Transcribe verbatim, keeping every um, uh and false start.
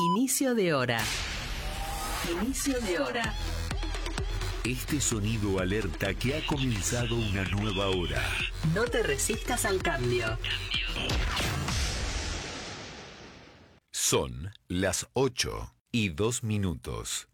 Inicio de hora. Inicio de hora. Este sonido alerta que ha comenzado una nueva hora. No te resistas al cambio. Son las ocho y dos minutos.